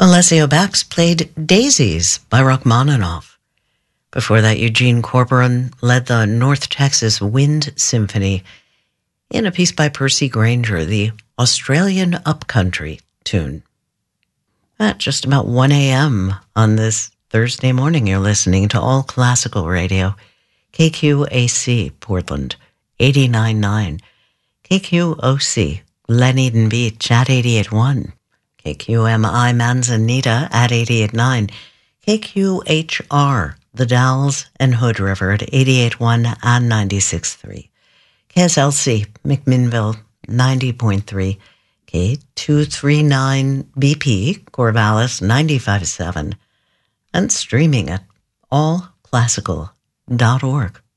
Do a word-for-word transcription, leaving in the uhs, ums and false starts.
Alessio Bax played Daisies by Rachmaninoff. Before that, Eugene Corcoran led the North Texas Wind Symphony in a piece by Percy Grainger, the Australian Upcountry tune. At just about one a.m. on this Thursday morning, you're listening to All Classical Radio, K Q A C, Portland, eighty-nine point nine, K Q O C, Glen Eden Beach at eighty-eight point one, K Q M I Manzanita at eighty-eight point nine, K Q H R, The Dalles and Hood River at eighty-eight point one and ninety-six point three, K S L C, McMinnville, ninety point three, K two thirty-nine B P, Corvallis, ninety-five point seven, and streaming at all classical dot org.